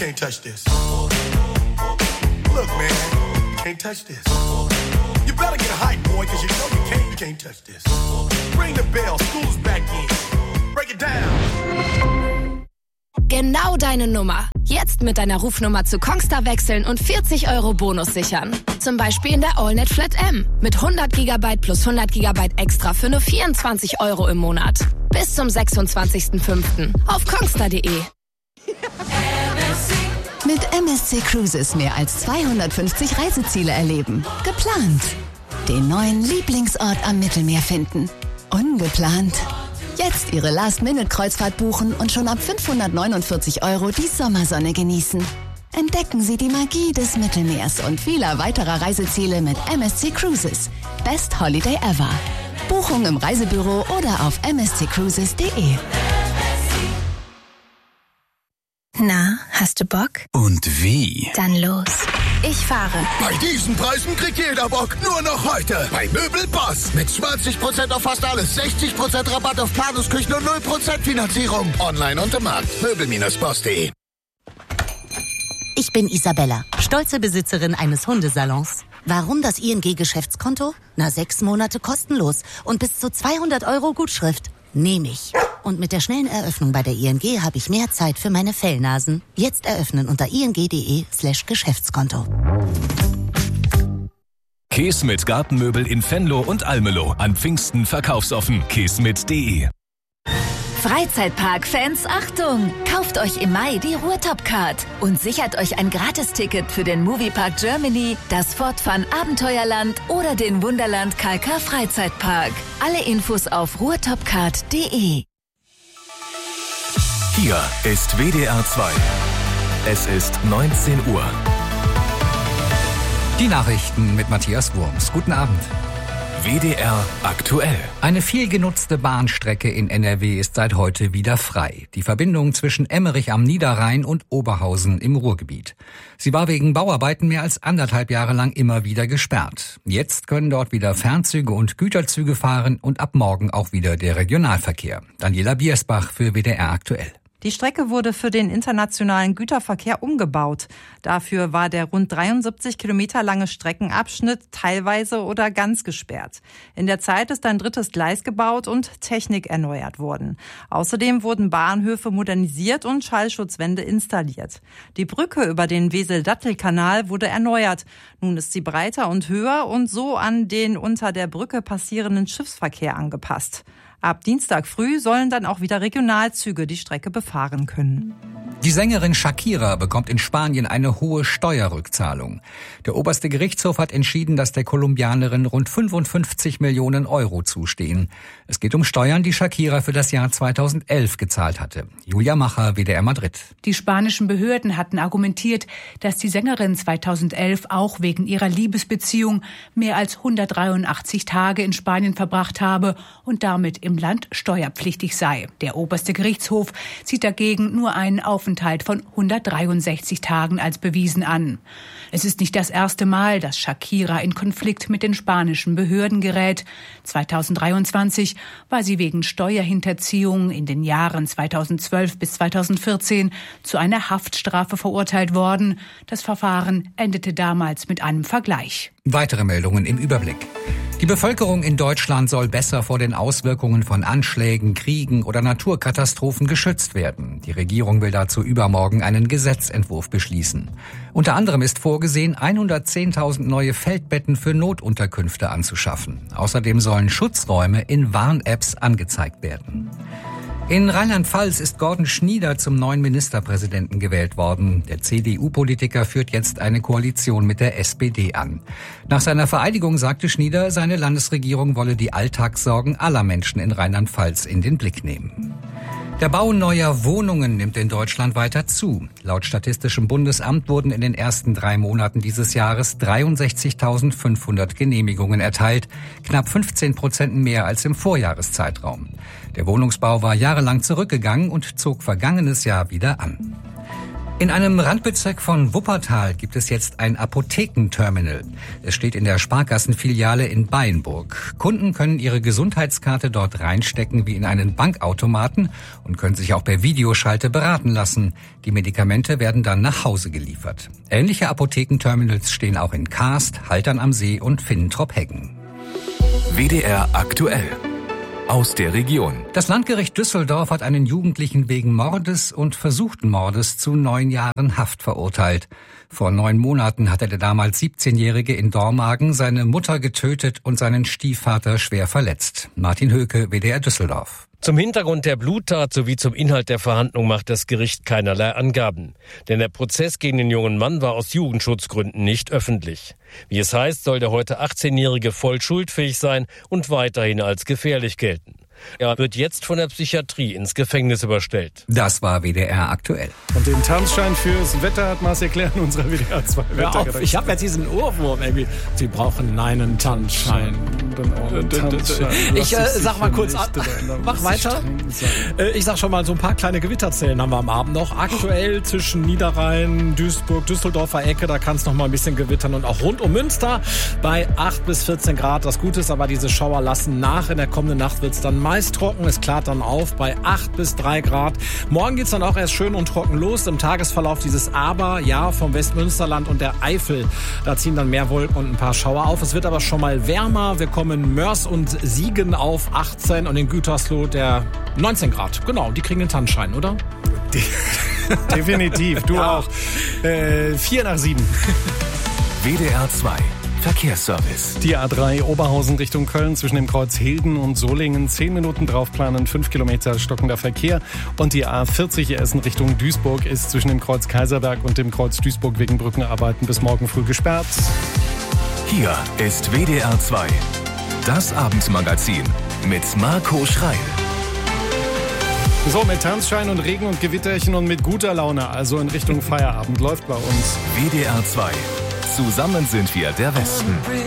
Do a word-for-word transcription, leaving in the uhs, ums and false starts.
can't touch this. Look, man, you can't touch this. You better get a hype, boy, cause you know you can't, you can't touch this. Ring the bell, school's back in. Break it down. Genau deine Nummer. Jetzt mit deiner Rufnummer zu Kongstar wechseln und vierzig Euro Bonus sichern. Zum Beispiel in der AllNet Flat M. Mit hundert Gigabyte plus hundert Gigabyte extra für nur vierundzwanzig Euro im Monat. Bis zum sechsundzwanzigsten fünften auf kongstar punkt de. Mit M S C Cruises mehr als zweihundertfünfzig Reiseziele erleben. Geplant. Den neuen Lieblingsort am Mittelmeer finden. Ungeplant. Jetzt Ihre Last-Minute-Kreuzfahrt buchen und schon ab fünfhundertneunundvierzig Euro die Sommersonne genießen. Entdecken Sie die Magie des Mittelmeers und vieler weiterer Reiseziele mit M S C Cruises. Best Holiday ever. Buchung im Reisebüro oder auf m s c cruises punkt de. Na, hast du Bock? Und wie? Dann los. Ich fahre. Bei diesen Preisen kriegt jeder Bock. Nur noch heute. Bei Möbelboss. Mit zwanzig Prozent auf fast alles. sechzig Prozent Rabatt auf Planungsküchen und null Prozent Finanzierung. Online und im Markt. Möbel Bindestrich boss punkt de. Ich bin Isabella, stolze Besitzerin eines Hundesalons. Warum das I N G-Geschäftskonto? Na, sechs Monate kostenlos und bis zu zweihundert Euro Gutschrift. Nehme ich. Und mit der schnellen Eröffnung bei der I N G habe ich mehr Zeit für meine Fellnasen. Jetzt eröffnen unter ing punkt de slash Geschäftskonto. Keesmit Gartenmöbel in Venlo und Almelo. An Pfingsten verkaufsoffen. keesmit punkt de. Freizeitpark-Fans, Achtung! Kauft euch im Mai die Ruhrtop-Card und sichert euch ein Gratisticket für den Moviepark Germany, das Fort Fun Abenteuerland oder den Wunderland K K Freizeitpark. Alle Infos auf ruhrtopcard punkt de. Hier ist W D R zwei. Es ist neunzehn Uhr. Die Nachrichten mit Matthias Wurms. Guten Abend. W D R aktuell. Eine viel genutzte Bahnstrecke in N R W ist seit heute wieder frei. Die Verbindung zwischen Emmerich am Niederrhein und Oberhausen im Ruhrgebiet. Sie war wegen Bauarbeiten mehr als anderthalb Jahre lang immer wieder gesperrt. Jetzt können dort wieder Fernzüge und Güterzüge fahren und ab morgen auch wieder der Regionalverkehr. Daniela Biersbach für W D R aktuell. Die Strecke wurde für den internationalen Güterverkehr umgebaut. Dafür war der rund dreiundsiebzig Kilometer lange Streckenabschnitt teilweise oder ganz gesperrt. In der Zeit ist ein drittes Gleis gebaut und Technik erneuert worden. Außerdem wurden Bahnhöfe modernisiert und Schallschutzwände installiert. Die Brücke über den Wesel-Dattel-Kanal wurde erneuert. Nun ist sie breiter und höher und so an den unter der Brücke passierenden Schiffsverkehr angepasst. Ab Dienstag früh sollen dann auch wieder Regionalzüge die Strecke befahren können. Die Sängerin Shakira bekommt in Spanien eine hohe Steuerrückzahlung. Der oberste Gerichtshof hat entschieden, dass der Kolumbianerin rund fünfundfünfzig Millionen Euro zustehen. Es geht um Steuern, die Shakira für das Jahr zweitausendelf gezahlt hatte. Julia Macher, W D R Madrid. Die spanischen Behörden hatten argumentiert, dass die Sängerin zweitausendelf auch wegen ihrer Liebesbeziehung mehr als hundertdreiundachtzig Tage in Spanien verbracht habe und damit im Land steuerpflichtig sei. Der oberste Gerichtshof sieht dagegen nur einen Aufenthalt von hundertdreiundsechzig Tagen als bewiesen an. Es ist nicht das erste Mal, dass Shakira in Konflikt mit den spanischen Behörden gerät. zweitausenddreiundzwanzig war sie wegen Steuerhinterziehung in den Jahren zweitausendzwölf bis zweitausendvierzehn zu einer Haftstrafe verurteilt worden. Das Verfahren endete damals mit einem Vergleich. Weitere Meldungen im Überblick. Die Bevölkerung in Deutschland soll besser vor den Auswirkungen von Anschlägen, Kriegen oder Naturkatastrophen geschützt werden. Die Regierung will dazu übermorgen einen Gesetzentwurf beschließen. Unter anderem ist vorgesehen, hundertzehntausend neue Feldbetten für Notunterkünfte anzuschaffen. Außerdem sollen Schutzräume in Warn-Apps angezeigt werden. In Rheinland-Pfalz ist Gordon Schnieder zum neuen Ministerpräsidenten gewählt worden. Der C D U-Politiker führt jetzt eine Koalition mit der S P D an. Nach seiner Vereidigung sagte Schnieder, seine Landesregierung wolle die Alltagssorgen aller Menschen in Rheinland-Pfalz in den Blick nehmen. Der Bau neuer Wohnungen nimmt in Deutschland weiter zu. Laut Statistischem Bundesamt wurden in den ersten drei Monaten dieses Jahres dreiundsechzigtausendfünfhundert Genehmigungen erteilt, knapp fünfzehn Prozent mehr als im Vorjahreszeitraum. Der Wohnungsbau war jahrelang zurückgegangen und zog vergangenes Jahr wieder an. In einem Randbezirk von Wuppertal gibt es jetzt ein Apothekenterminal. Es steht in der Sparkassenfiliale in Beinburg. Kunden können ihre Gesundheitskarte dort reinstecken wie in einen Bankautomaten und können sich auch per Videoschalte beraten lassen. Die Medikamente werden dann nach Hause geliefert. Ähnliche Apothekenterminals stehen auch in Kaast, Haltern am See und Finnentrop-Heggen. W D R aktuell. Aus der Region. Das Landgericht Düsseldorf hat einen Jugendlichen wegen Mordes und versuchten Mordes zu neun Jahren Haft verurteilt. Vor neun Monaten hatte der damals siebzehnjährige in Dormagen seine Mutter getötet und seinen Stiefvater schwer verletzt. Martin Höke, W D R Düsseldorf. Zum Hintergrund der Bluttat sowie zum Inhalt der Verhandlung macht das Gericht keinerlei Angaben. Denn der Prozess gegen den jungen Mann war aus Jugendschutzgründen nicht öffentlich. Wie es heißt, soll der heute achtzehnjährige voll schuldfähig sein und weiterhin als gefährlich gelten. Er wird jetzt von der Psychiatrie ins Gefängnis überstellt. Das war W D R aktuell. Und den Tanzschein fürs Wetter hat Marcel Klär in unserer W D R zwei Wetterredaktion. Ich habe jetzt diesen Ohrwurm irgendwie. Sie brauchen einen Tanzschein. Ich äh, sag mal kurz ab. Mach weiter. Äh, ich sag schon mal, so ein paar kleine Gewitterzellen haben wir am Abend noch. Aktuell zwischen Niederrhein, Duisburg, Düsseldorfer Ecke, da kann es noch mal ein bisschen gewittern. Und auch rund um Münster bei acht bis vierzehn Grad. Das Gute ist aber, diese Schauer lassen nach. In der kommenden Nacht wird es dann meist trocken, es klart dann auf bei acht bis drei Grad. Morgen geht's dann auch erst schön und trocken los. Im Tagesverlauf dieses Aber, ja, vom Westmünsterland und der Eifel. Da ziehen dann mehr Wolken und ein paar Schauer auf. Es wird aber schon mal wärmer. Wir kommen in Mörs und Siegen auf achtzehn und in Gütersloh der neunzehn Grad. Genau, die kriegen den Tanzschein, oder? Definitiv, du ja. auch. Äh, vier nach sieben. W D R zwei. Verkehrsservice. Die A drei Oberhausen Richtung Köln zwischen dem Kreuz Hilden und Solingen. Zehn Minuten draufplanen, fünf Kilometer stockender Verkehr. Und die A vierzig Essen Richtung Duisburg ist zwischen dem Kreuz Kaiserberg und dem Kreuz Duisburg wegen Brückenarbeiten bis morgen früh gesperrt. Hier ist W D R zwei. Das Abendmagazin mit Marco Schreil. So, mit Tanzschein und Regen und Gewitterchen und mit guter Laune, also in Richtung Feierabend, läuft bei uns. W D R zwei. Zusammen sind wir der Westen.